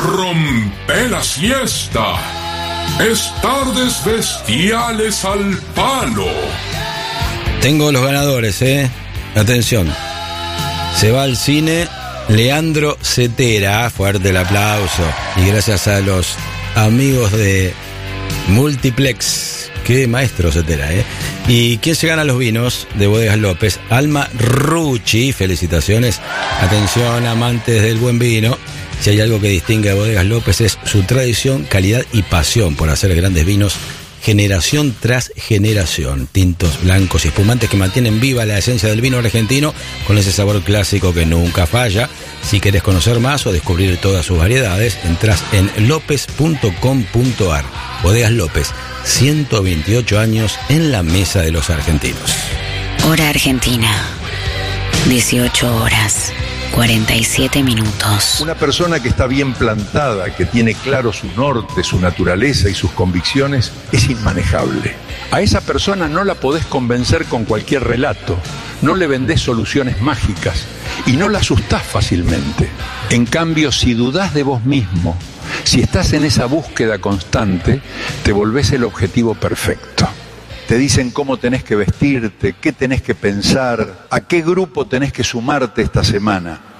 rompe la siesta. Es Tardes Bestiales al Palo. Tengo los ganadores, Atención. Se va al cine Leandro Cetera. Fuerte el aplauso. Y gracias a los amigos de Multiplex. Qué maestro Cetera, ¿Y quién se gana los vinos de Bodegas López? Alma Rucci. Felicitaciones. Atención, amantes del buen vino. Si hay algo que distingue a Bodegas López es su tradición, calidad y pasión por hacer grandes vinos generación tras generación. Tintos, blancos y espumantes que mantienen viva la esencia del vino argentino con ese sabor clásico que nunca falla. Si querés conocer más o descubrir todas sus variedades, entras en lopez.com.ar. Bodegas López, 128 años en la mesa de los argentinos. Hora Argentina, 18 horas. 47 minutos. Una persona que está bien plantada, que tiene claro su norte, su naturaleza y sus convicciones, es inmanejable. A esa persona no la podés convencer con cualquier relato, no le vendés soluciones mágicas y no la asustás fácilmente. En cambio, si dudás de vos mismo, si estás en esa búsqueda constante, te volvés el objetivo perfecto. Te dicen cómo tenés que vestirte, qué tenés que pensar, a qué grupo tenés que sumarte esta semana.